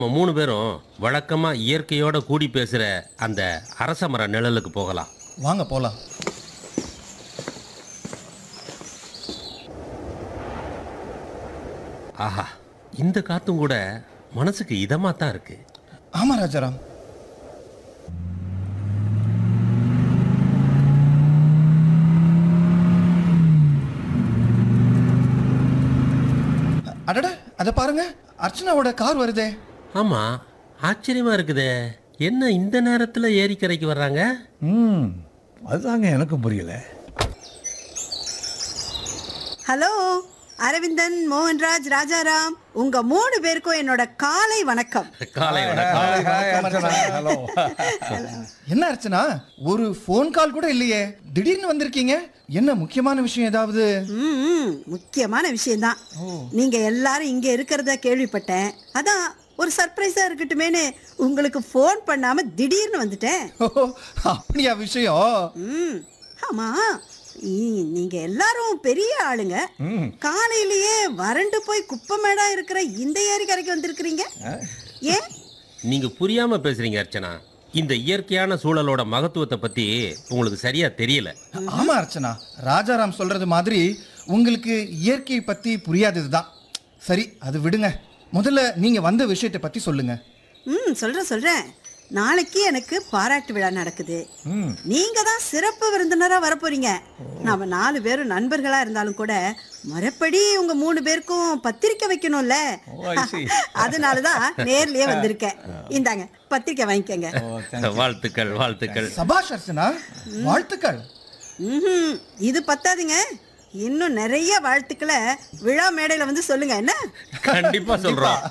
நம்ம 3 பேரும் வழக்கமா இயற்கையோட கூடி பேசுற அந்த அரச மர நிழலுக்கு போகலாம். வாங்க போலாம். ஆஹா, இந்த காத்தும் கூட மனசுக்கு இதமா தான் இருக்கு. ஆமா ராஜாராம். அடட, அத பாருங்க, அர்ச்சனாவோட கார் வருதே. ஆமா, ஆச்சரியமா இருக்குதே. என்ன இந்த நேரத்துல ஏரிக்கரைக்கு வர்றாங்க? அதுதாங்க எனக்கும் புரியல. ஹலோ அரவிந்தன், மோகன்ராஜ், ராஜாராம், உங்க 3 பேருக்கும் என்னோட காலை வணக்கம். காலை வணக்கம். ஹலோ. என்ன அர்ச்சனா, ஒரு ஃபோன் கால் கூட இல்லையே, திடீர்னு வந்திருக்கீங்க? என்ன முக்கியமான விஷயம் ஏதாவது? முக்கியமான விஷயம்தான். நீங்க எல்லாரும் இங்க இருக்கிறத கேள்விப்பட்டேன். அதான் ஒரு சர்ப்ரைஸா இருக்கட்டுமேனு உங்களுக்கு ஃபோன் பண்ணாம திடீர்னு வந்துட்டேன். ஓ, அப்படியா விஷயம்? ஆமா, நீங்க எல்லாரும் பெரிய ஆளுங்க. காலையிலேயே வறண்டு போய் குப்பமேடா இருக்கிற இந்த ஏரிக்கரைக்கு வந்திருக்கிறீங்க. ஏன் நீங்க புரியாம பேசுறீங்க அர்ச்சனா. இந்த இயற்கையான சூழலோட மகத்துவத்தை பத்தி உங்களுக்கு சரியா தெரியல. ஆமா அர்ச்சனா, ராஜாராம் சொல்றது மாதிரி உங்களுக்கு இயற்கை பத்தி புரியாததுதான். சரி, அது விடுங்க. முதல்ல நீங்க வந்த விஷயத்தை பத்தி சொல்லுங்க. சொல்றேன். நாளைக்கு எனக்கு பாராட்டு விழா நடக்குது. நீங்க தான் சிறப்பு விருந்தினரா வரப்போறீங்க. நாம 4 பேரும் நண்பர்களா இருந்தாலும் கூட மறுபடி உங்க 3 பேருக்கும் பத்திரிக்கை வைக்கணும்ல. அதனாலதான் நேர்லயே வந்திருக்கேன். இந்தாங்க, பத்திரிக்கை வாங்கிக்கங்க. வாழ்த்துக்கள், வாழ்த்துக்கள். சபாஷ் அர்ச்சனா, வாழ்த்துக்கள். இது பத்தாதுங்க, இன்னும் நிறைய வாழ்த்துக்களை விழா மேடையில வந்து சொல்லுங்க. என்ன? கண்டிப்பா சொல்றோம்.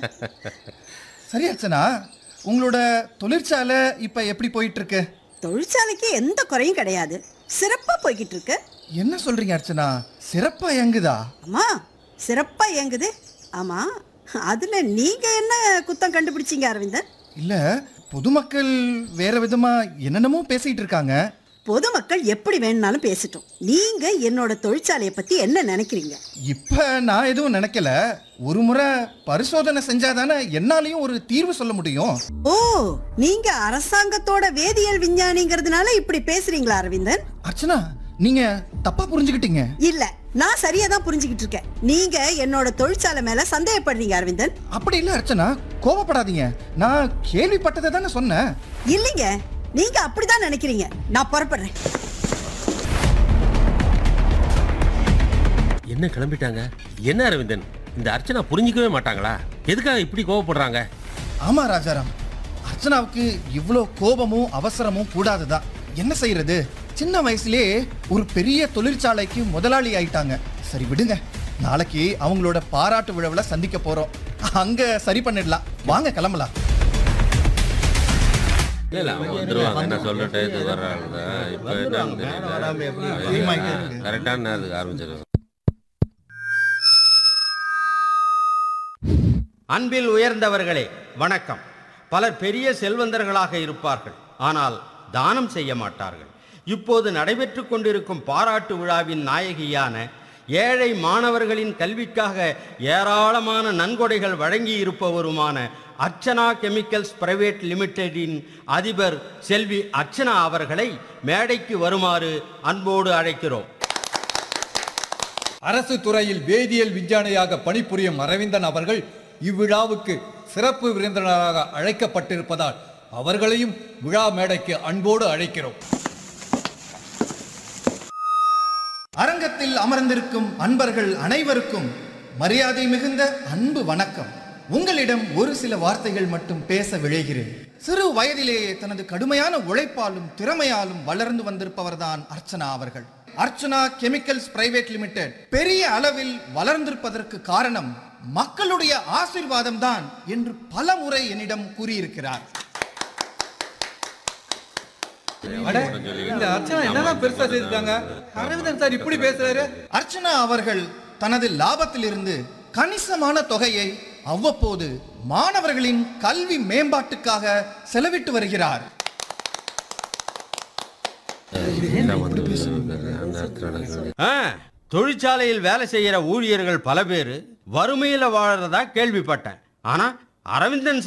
சரி அர்ச்சனா, உங்களோட தொழிற்சாலை இப்ப எப்படி போயிட்டு இருக்கு? தொழிற்சாலைக்கு எந்த குறையும் கிடையாது, சிறப்பா போய்கிட்டு இருக்கு. என்ன சொல்றீங்க அர்ச்சனா, சிறப்பா இயங்குதா? ஆமா, சிறப்பா இயங்குது. ஆமா, அதுல நீங்க என்ன குத்தம் கண்டுபிடிச்சீங்க அரவிந்தன்? இல்ல, பொதுமக்கள் வேற விதமா என்னென்னமோ பேசிட்டு இருக்காங்க. பொதுமக்கள் எப்படி வேணும்னாலும் பேசட்டும். நீங்க என்னோட தொழிற்சாலையை பத்தி என்ன நினைக்கிறீங்க? இப்ப நான் எதுவும் நினைக்கல. ஒரு முறை பரிசோதனை செஞ்சாதானே என்னாலையும் ஒரு தீர்வு சொல்ல முடியும். ஓ, நீங்க அரசாங்கத்தோட வேதியியல் விஞ்ஞானிங்கிறதுனால இப்படி பேசுறீங்களா அரவிந்தன்? அர்ச்சனா, நீங்க தப்பா புரிஞ்சுக்கிட்டீங்க. இல்ல, நான் சரியா தான் புரிஞ்சுக்கிட்டு இருக்கேன். நீங்க என்னோட தொழிற்சாலை மேல சந்தேகப்படுறீங்க அரவிந்தன். அப்படி இல்ல அர்ச்சனா, கோபப்படாதீங்க. நான் கேள்விப்பட்டதை தானே சொன்னேன். இல்லைங்க, நீங்க அப்படிதான் நினைக்கிறீங்க. நான் புறப்படுறேன். என்ன கிளம்பிட்டாங்க? என்ன அரவிந்தன், இந்த அர்ச்சனா புரிஞ்சிக்கவே மாட்டாங்களா? எதுக்காக இப்படி கோவப்படுறாங்க? ஆமா ராஜாராம், அர்ச்சனாவுக்கு இவ்வளோ கோபமும் அவசரமும் கூடாதுதான். என்ன செய்யறது, சின்ன வயசுலயே ஒரு பெரிய தொழிற்சாலைக்கு முதலாளி ஆயிட்டாங்க. சரி விடுங்க, நாளைக்கு அவங்களோட பாராட்டு விழாவில் சந்திக்க போறோம். அங்க சரி பண்ணிடலாம். வாங்க கிளம்பலாம். இல்ல, அவங்க வந்துருவாங்க. என்ன சொல்லிட்டு இது வர்றாங்க. இப்ப கரெக்டான நேரத்துக்கு ஆரம்பிச்சிருவாங்க. அன்பில் உயர்ந்தவர்களே வணக்கம். பலர் பெரிய செல்வந்தர்களாக இருப்பார்கள், ஆனால் தானம் செய்ய மாட்டார்கள். இப்போது நடைபெற்று கொண்டிருக்கும் பாராட்டு விழாவின் நாயகியான ஏழை மாணவர்களின் கல்விக்காக ஏராளமான நன்கொடைகள் வழங்கி இருப்பவருமான அர்ச்சனா கெமிக்கல்ஸ் பிரைவேட் லிமிடெடின் அதிபர் செல்வி அர்ச்சனா அவர்களை மேடைக்கு வருமாறு அன்போடு அழைக்கிறோம். அரசு துறையில் வேதியியல் விஞ்ஞானியாக பணிபுரியும் அரவிந்தன் அவர்கள் இவ்விழாவுக்கு சிறப்பு விருந்தினராக அழைக்கப்பட்டிருப்பதால் அவர்களையும் விழா மேடைக்கு அன்போடு அழைக்கிறோம். அரங்கத்தில் அமர்ந்திருக்கும் அன்பர்கள் அனைவருக்கும் மரியாதை மிகுந்த அன்பு வணக்கம். உங்களிடம் ஒரு சில வார்த்தைகள் மட்டும் பேச விழைகிறேன். சிறு வயதிலேயே தனது கடுமையான உழைப்பாலும் திறமையாலும் வளர்ந்து வந்திருப்பவர்தான் அர்ச்சனா அவர்கள். அர்ச்சனா கெமிக்கல்ஸ் பிரைவேட் லிமிடெட் பெரிய அளவில் வளர்ந்திருப்பதற்கு காரணம் மக்களுடைய ஆசீர்வாதம் தான் என்று பல முறை என்னிடம் கூறியிருக்கிறார். இந்த அர்ச்சனா என்னதான் பெருசா செய்திருக்காங்க? அரவிந்தன் சார் இப்படி பேசுறாரு. அர்ச்சனா அவர்கள் தனது லாபத்திலிருந்து கணிசமான தொகையை அவ்வப்போது மாணவர்களின் கல்வி மேம்பாட்டுக்காக செலவிட்டு வருகிறார். தொழிற்சாலையில் வேலை செய்கிற ஊழியர்கள் பல பேர் வறுமையில் வாழறதா கேள்விப்பட்டேன். ஆனா அரவிந்தன்